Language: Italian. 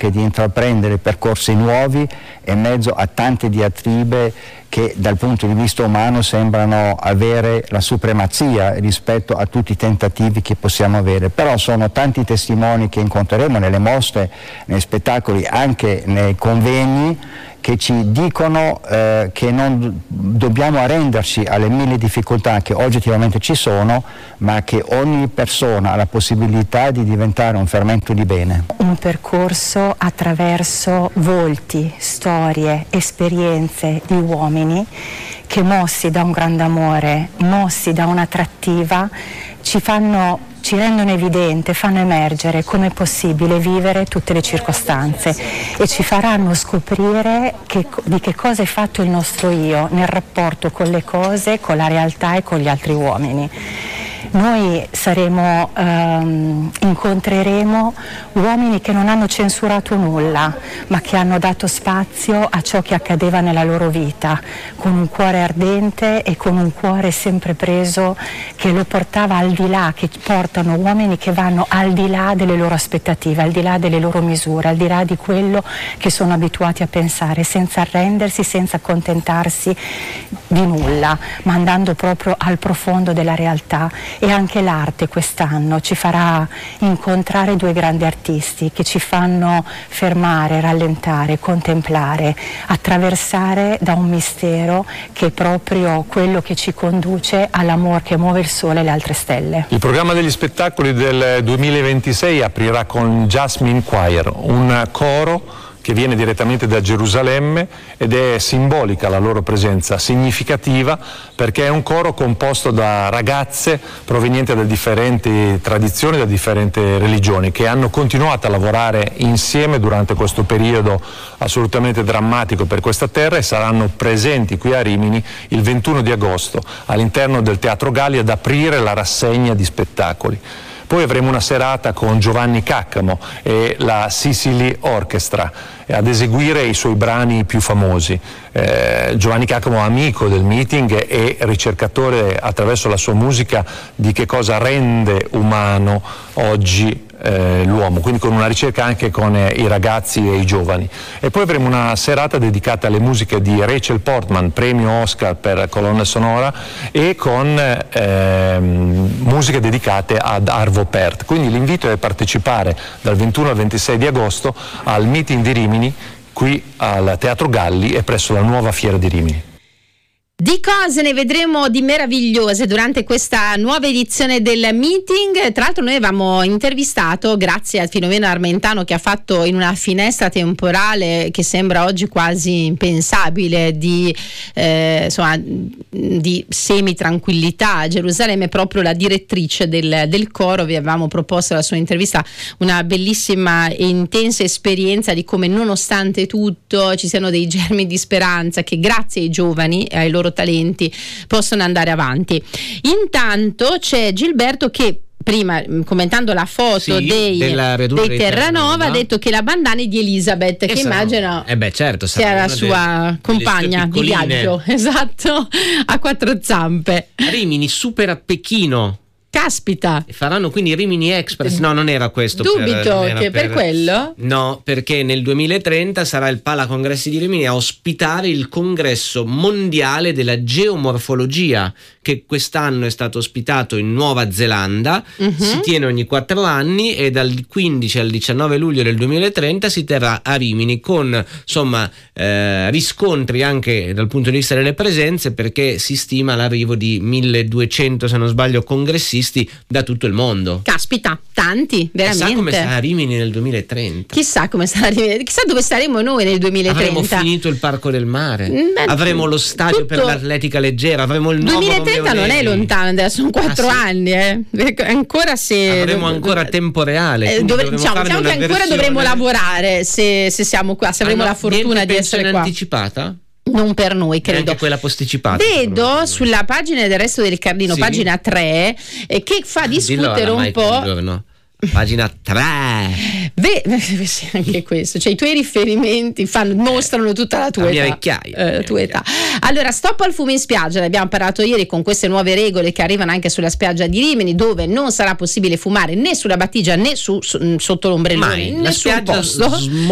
anche di intraprendere percorsi nuovi in mezzo a tante diatribe che dal punto di vista umano sembrano avere la supremazia rispetto a tutti i tentativi che possiamo avere. Però sono tanti testimoni che incontreremo nelle mostre, nei spettacoli, anche nei convegni, che ci dicono che non dobbiamo arrenderci alle mille difficoltà che oggettivamente ci sono, ma che ogni persona ha la possibilità di diventare un fermento di bene. Un percorso attraverso volti, storie, esperienze di uomini che, mossi da un grande amore, mossi da un'attrattiva, ci rendono evidente, fanno emergere come è possibile vivere tutte le circostanze e ci faranno scoprire di che cosa è fatto il nostro io nel rapporto con le cose, con la realtà e con gli altri uomini. Noi incontreremo uomini che non hanno censurato nulla, ma che hanno dato spazio a ciò che accadeva nella loro vita, con un cuore ardente e con un cuore sempre preso che lo portava al di là, che portano uomini che vanno al di là delle loro aspettative, al di là delle loro misure, al di là di quello che sono abituati a pensare, senza arrendersi, senza accontentarsi di nulla, ma andando proprio al profondo della realtà. E anche l'arte quest'anno ci farà incontrare due grandi artisti che ci fanno fermare, rallentare, contemplare, attraversare da un mistero che è proprio quello che ci conduce all'amor che muove il sole e le altre stelle. Il programma degli spettacoli del 2026 aprirà con Jasmine Choir, un coro che viene direttamente da Gerusalemme ed è simbolica la loro presenza, significativa, perché è un coro composto da ragazze provenienti da differenti tradizioni, da differenti religioni, che hanno continuato a lavorare insieme durante questo periodo assolutamente drammatico per questa terra e saranno presenti qui a Rimini il 21 di agosto all'interno del Teatro Galli ad aprire la rassegna di spettacoli. Poi avremo una serata con Giovanni Caccamo e la Sicily Orchestra ad eseguire i suoi brani più famosi. Giovanni Caccamo, amico del meeting e ricercatore attraverso la sua musica di che cosa rende umano oggi l'uomo, quindi con una ricerca anche con i ragazzi e i giovani. E poi avremo una serata dedicata alle musiche di Rachel Portman, premio Oscar per colonna sonora, e con musiche dedicate ad Arvo Pärt. Quindi l'invito è a partecipare dal 21 al 26 di agosto al meeting di Rimini qui al Teatro Galli e presso la nuova Fiera di Rimini. Di cose ne vedremo di meravigliose durante questa nuova edizione del meeting. Tra l'altro noi avevamo intervistato, grazie a Filomeno Armentano, che ha fatto in una finestra temporale che sembra oggi quasi impensabile di semi-tranquillità a Gerusalemme, proprio la direttrice del coro. Vi avevamo proposto la sua intervista, una bellissima e intensa esperienza di come nonostante tutto ci siano dei germi di speranza che grazie ai giovani e ai loro talenti possono andare avanti. Intanto c'è Gilberto che prima, commentando la foto dei Terranova, ha detto che la bandana è di Elisabeth, che immagino sia la sua compagna di viaggio, esatto, a quattro zampe. Rimini supera Pechino. Caspita! Faranno quindi Rimini Express? No, non era questo. Dubito che per quello? No, perché nel 2030 sarà il Palacongressi di Rimini a ospitare il congresso mondiale della geomorfologia, che quest'anno è stato ospitato in Nuova Zelanda. Si tiene ogni 4 anni e dal 15 al 19 luglio del 2030 si terrà a Rimini con riscontri anche dal punto di vista delle presenze, perché si stima l'arrivo di 1200, se non sbaglio, congressisti da tutto il mondo. Caspita, tanti, veramente. Chissà come sarà Rimini nel 2030. Chissà come sarà Rimini, chissà dove saremo noi nel 2030. Avremo finito il Parco del Mare, avremo lo stadio per l'atletica leggera, avremo il nuovo 2030 non è lontano, sono 4 anni, ancora se avremo ancora tempo reale. Diciamo che ancora dovremo lavorare se siamo qua, se avremo la fortuna di essere qua. Anticipata? Non per noi, credo. Anche quella posticipata. Vedo sulla pagina del Resto del Carlino, pagina 3, che fa discutere un po'. Pagina 3. Anche questo, cioè i tuoi riferimenti mostrano tutta la tua età. Allora, stop al fumo in spiaggia, ne abbiamo parlato ieri, con queste nuove regole che arrivano anche sulla spiaggia di Rimini, dove non sarà possibile fumare né sulla battigia né sotto l'ombrellone, in nessun posto.